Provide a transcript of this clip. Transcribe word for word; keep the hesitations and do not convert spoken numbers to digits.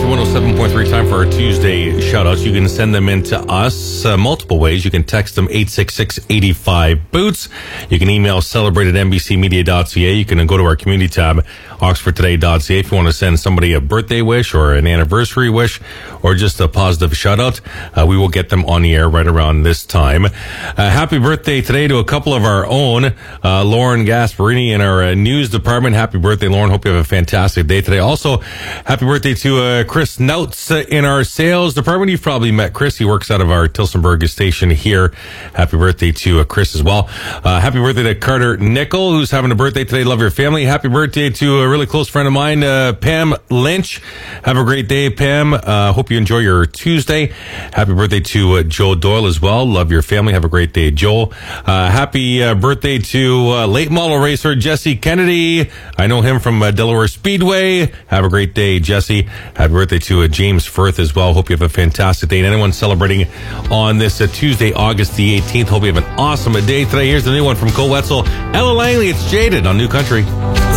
one oh seven point three. Time for our Tuesday shout-outs. You can send them in to us uh, multiple ways. You can text them eight six six, eight five, boots. You can email celebrate at n b c media dot c a. You can go to our community tab, oxford today dot c a, if you want to send somebody a birthday wish or an anniversary wish or just a positive shout-out. Uh, we will get them on the air right around this time. Uh, happy birthday today to a couple of our own, uh, Lauren Gasparini in our uh, news department. Happy birthday, Lauren. Hope you have a fantastic day today. Also, happy birthday to uh, Chris Nauts uh, in our sales department. You've probably met Chris. He works out of our Tilsonburg station here. Happy birthday to uh, Chris as well. Uh, happy birthday to Carter Nickel, who's having a birthday today. Love your family. Happy birthday to a really close friend of mine, uh, Pam Lynch. Have a great day, Pam. Uh, hope you enjoy your Tuesday. Happy birthday to uh, Joe Doyle as well. Love your family. Have a great day, Joel. Uh, happy uh, birthday to uh, late model racer Jesse Kennedy. I know him from uh, Delaware Speedway. Have a great day, Jesse. Happy birthday to uh, James Firth as well. Hope you have a fantastic day. And anyone celebrating on this uh, Tuesday, August the eighteenth, hope you have an awesome day today. Here's the new one from Cole Wetzel. Ella Langley, it's Jaded on New Country.